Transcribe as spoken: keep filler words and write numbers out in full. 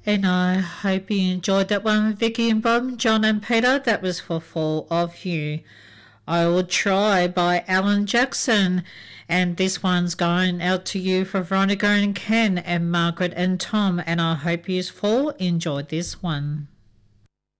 And I hope you enjoyed that one, Vicky and Bob, John and Peter. That was for Fall of You. I Will Try by Alan Jackson. And this one's going out to you for Veronica and Ken and Margaret and Tom. And I hope you all enjoyed this one.